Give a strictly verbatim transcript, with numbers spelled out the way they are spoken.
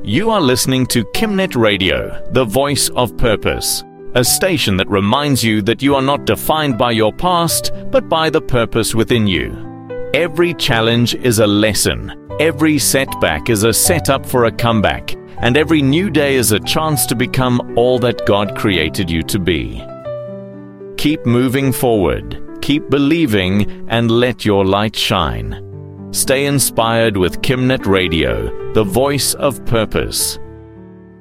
You are listening to Kimnet Radio, the voice of purpose, a station that reminds you that you are not defined by your past, but by the purpose within you. Every challenge is a lesson, every setback is a setup for a comeback, and every new day is a chance to become all that God created you to be. Keep moving forward, keep believing, and let your light shine. Stay inspired with Kimnet Radio, the voice of purpose.